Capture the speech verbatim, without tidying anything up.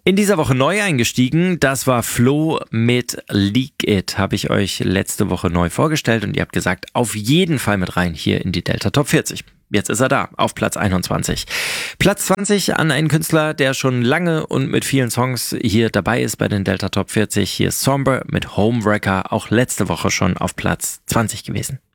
In dieser Woche neu eingestiegen, das war Flo mit Leak It. Habe ich euch letzte Woche neu vorgestellt und ihr habt gesagt, auf jeden Fall mit rein hier in die Delta Top vierzig. Jetzt ist er da, auf Platz einundzwanzig. Platz zwanzig an einen Künstler, der schon lange und mit vielen Songs hier dabei ist bei den Delta Top vierzig. Hier ist Somber mit Homewrecker, auch letzte Woche schon auf Platz zwanzig gewesen.